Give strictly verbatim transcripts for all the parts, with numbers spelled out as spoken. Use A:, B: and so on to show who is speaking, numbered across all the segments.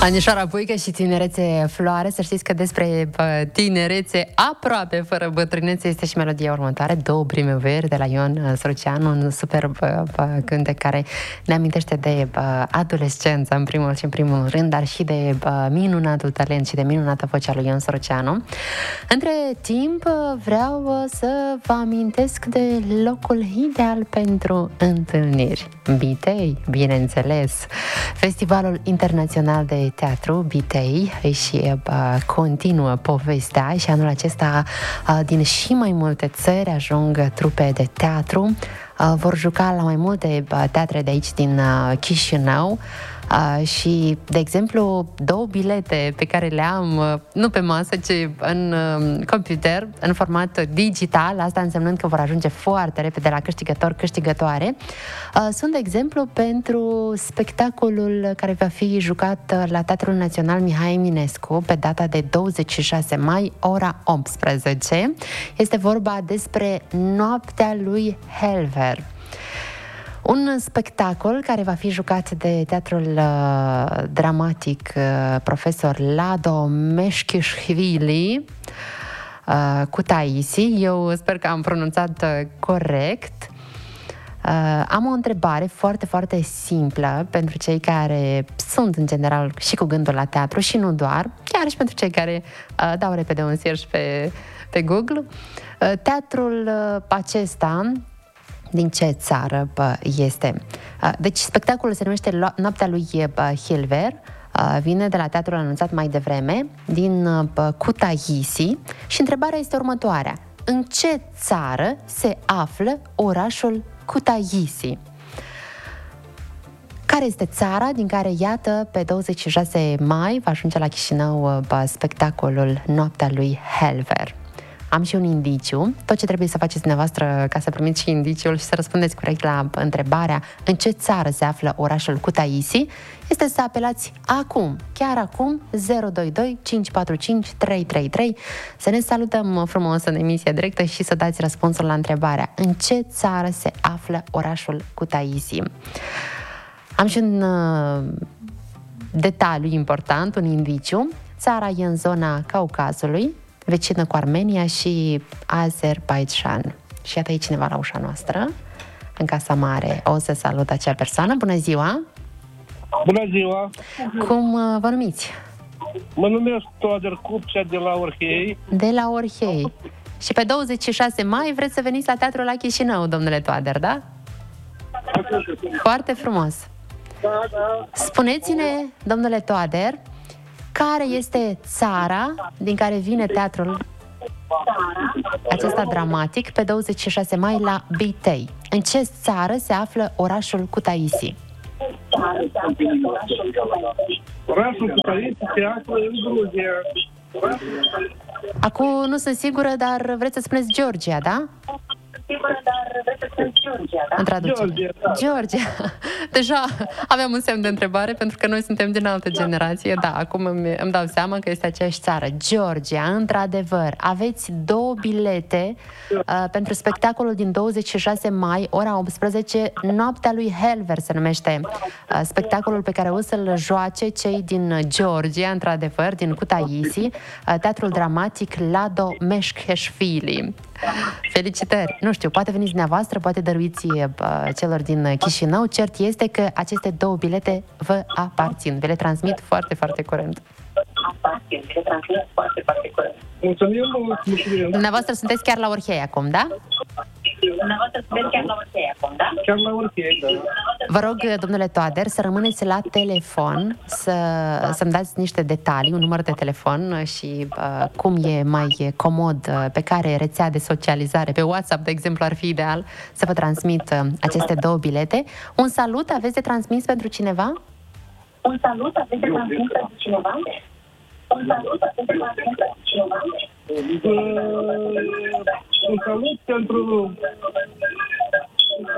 A: Anișoara Puică și Tinerețe Floare. Să știți că despre tinerețe aproape fără bătrânețe este și melodia următoare, Două primăveri, de la Ion Soroceanu, un superb cântec care ne amintește de adolescență în primul și în primul rând, dar și de minunatul talent și de minunată vocea lui Ion Soroceanu. Între timp vreau să vă amintesc de locul ideal pentru întâlniri. Bitei, bineînțeles. Festivalul Internațional de Teatru, Bitei, și uh, continuă povestea și anul acesta uh, din și mai multe țări ajung trupe de teatru. Uh, vor juca la mai multe uh, teatre de aici din uh, Chișinău. Uh, și, de exemplu, două bilete pe care le am uh, nu pe masă, ci în uh, computer, în format digital, asta însemnând că vor ajunge foarte repede la câștigător-câștigătoare, uh, sunt, de exemplu, pentru spectacolul care va fi jucat la Teatrul Național Mihai Eminescu pe data de douăzeci și șase mai, ora optsprezece. Este vorba despre Noaptea lui Helver. Un spectacol care va fi jucat de teatrul uh, dramatic uh, profesor Lado Meșchișvili uh, Kutaisi. Eu sper că am pronunțat uh, corect. Uh, am o întrebare foarte, foarte simplă pentru cei care sunt în general și cu gândul la teatru și nu doar, chiar și pentru cei care uh, dau repede un search pe, pe Google. Uh, teatrul uh, acesta din ce țară bă, este? Deci spectacolul se numește Noaptea lui Helver, vine de la teatrul anunțat mai devreme, din Kutaisi, și întrebarea este următoarea. În ce țară se află orașul Kutaisi? Care este țara din care, iată, pe douăzeci și șase mai va ajunge la Chișinău spectacolul Noaptea lui Helver? Am și un indiciu. Tot ce trebuie să faceți dumneavoastră ca să primiți și indiciul și să răspundeți corect la întrebarea în ce țară se află orașul Kutaisi este să apelați acum, chiar acum, zero doi doi cinci patru cinci trei trei trei, să ne salutăm frumos în emisia directă și să dați răspunsul la întrebarea în ce țară se află orașul Kutaisi. Am și un uh, detaliu important, un indiciu. Țara e în zona Caucazului, vecină cu Armenia și Azerbaidjan. Și iată, e cineva la ușa noastră, în Casa Mare. O să salut acea persoană. Bună ziua!
B: Bună ziua!
A: Cum uh, vă numiți?
B: Mă numesc Toader Cupcea, de la Orhei.
A: De la Orhei. Și pe douăzeci și șase mai vreți să veniți la teatrul la Chișinău, domnule Toader, da? Foarte frumos!
B: Da, da.
A: Spuneți-ne, domnule Toader, care este țara din care vine teatrul acesta dramatic pe douăzeci și șase mai la Bitei? În ce țară se află orașul Kutaisi?
B: Orașul Kutaisi se află în Gruzia.
A: Acum nu sunt sigură, dar vreți să spuneți Georgia, da?
C: Sigură, dar vreți să spuneți Georgia, da?
A: În traducere.
B: Georgia, da.
A: Georgia. Deja aveam un semn de întrebare, pentru că noi suntem din altă generație. Da, acum îmi, îmi dau seama că este aceeași țară. Georgia, într-adevăr. Aveți două bilete uh, pentru spectacolul din douăzeci și șase mai, ora optsprezece, Noaptea lui Helver se numește uh, spectacolul pe care o să-l joace cei din Georgia, într-adevăr, din Kutaisi, uh, teatrul dramatic Lado Meșchișvili. Felicitări! Nu știu, poate veniți dumneavoastră, poate dăruiți uh, celor din Chișinău. Cert este că aceste două bilete vă aparțin. Vi le transmit foarte, foarte curând.
C: Aparțin, vi le transmit foarte, foarte curând.
B: Mulțumim, mulțumim.
A: Dumneavoastră sunteți chiar la Orhei acum, da?
C: Dumneavoastră sunteți chiar la Orhei acum, da?
B: Chiar la Orhei, da.
A: Vă rog, domnule Toader, să rămâneți la telefon, să, să-mi dați niște detalii, un număr de telefon și uh, cum e mai comod, uh, pe care rețea de socializare, pe WhatsApp, de exemplu, ar fi ideal să vă transmit uh, aceste două bilete. Un salut aveți de transmis pentru cineva?
C: Un salut aveți de transmis pentru cineva? Un salut aveți de transmis pentru cineva?
B: Un salut pentru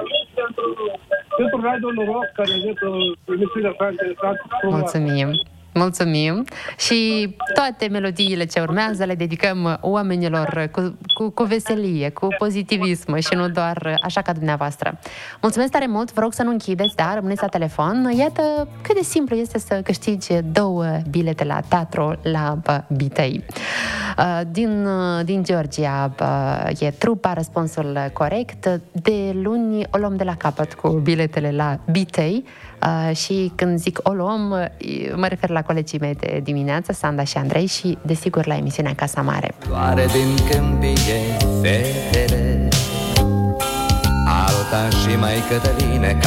B: pentru Radio Noroc, care este o emisiune foarte interesantă.
A: Mulțumim! mulțumim și toate melodiile ce urmează le dedicăm oamenilor cu, cu, cu veselie, cu pozitivism și nu doar așa ca dumneavoastră. Mulțumesc tare mult, vă rog să nu închideți, da, rămâneți la telefon. Iată cât de simplu este să câștigi două bilete la teatru la Bitei. Din, din Georgia e trupa, răspunsul corect. De luni o luăm de la capăt cu biletele la Bitei. Uh, și când zic o luăm, mă refer la colegii mei de dimineață, Sanda și Andrei, și desigur la emisiunea Casa Mare.
D: Doare din câmpie fetele, Alta și mai Cătăline,